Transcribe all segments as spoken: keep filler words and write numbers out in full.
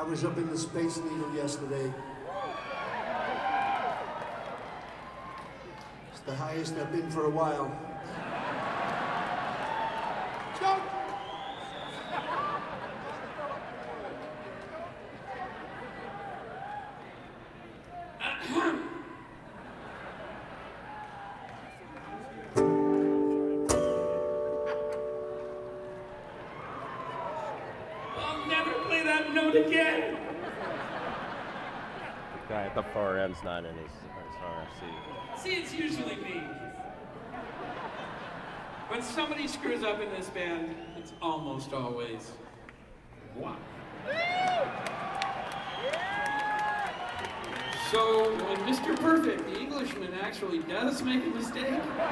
I was up in the Space Needle yesterday. It's the highest I've been for a while. Stop! I'll never play that note again. The guy at the far end's not in his, his R C. See, it's usually me. When somebody screws up in this band, it's almost always one. So when Mister Perfect, the Englishman, actually does make a mistake,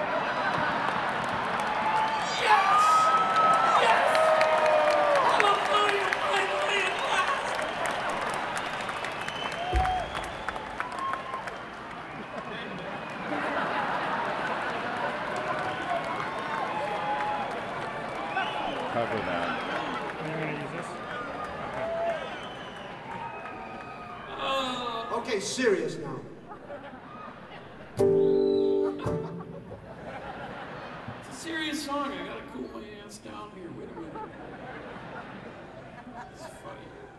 yes! Yes! Hallelujah! Finally at last! Cover that. You're gonna use this? Oh, Okay, serious now. it's a serious song. I gotta cool my ass down here. Wait a minute. It's funny.